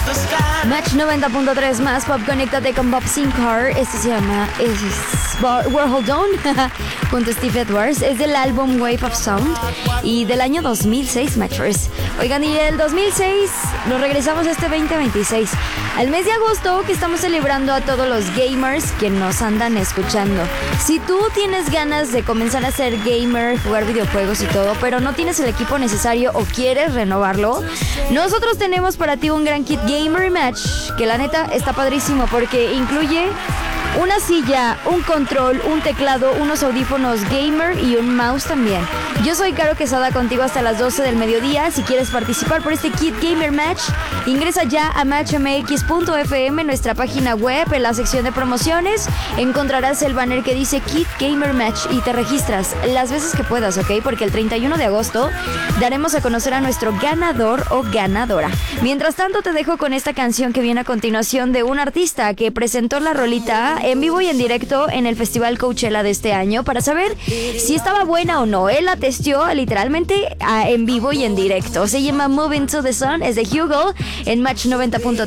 Match 90.3 más Pop, conéctate con Bob Sinclair. Este se llama Warhol On junto a Steve Edwards. Es del álbum Wave of Sound y del año 2006, Matchers. Oigan, y el 2006 nos regresamos a este 2026, al mes de agosto, que estamos celebrando a todos los gamers que nos andan escuchando. Si tú tienes ganas de comenzar a ser gamer, jugar videojuegos y todo, pero no tienes el equipo necesario o quieres renovarlo, nosotros tenemos para ti un gran kit Gamer Match, que la neta está padrísimo porque incluye una silla, un control, un teclado, unos audífonos gamer y un mouse también. Yo soy Caro Quesada, contigo hasta las 12 del mediodía. Si quieres participar por este kit Gamer Match, ingresa ya a matchmx.fm, nuestra página web. En la sección de promociones encontrarás el banner que dice Kit Gamer Match y te registras las veces que puedas, ¿ok? Porque el 31 de agosto daremos a conocer a nuestro ganador o ganadora. Mientras tanto, te dejo con esta canción que viene a continuación de un artista que presentó la rolita en vivo y en directo en el Festival Coachella de este año para saber si estaba buena o no. Él la testeó literalmente en vivo y en directo. Se llama Moving to the Sun, es de Hugo en Match 90.3.